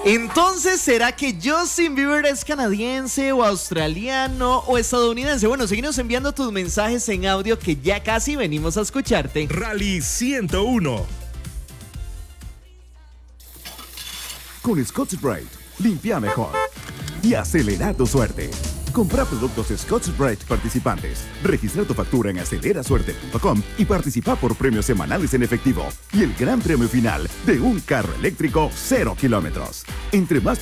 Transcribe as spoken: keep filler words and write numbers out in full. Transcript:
Entonces, ¿será que Justin Bieber es canadiense o australiano o estadounidense? Bueno, síguenos enviando tus mensajes en audio que ya casi venimos a escucharte. Rally ciento uno. Con Scotch-Brite, limpia mejor y acelera tu suerte. Compra productos Scotch-Brite participantes. Registra tu factura en acelera suerte punto com y participa por premios semanales en efectivo y el gran premio final de un carro eléctrico cero kilómetros. Entre más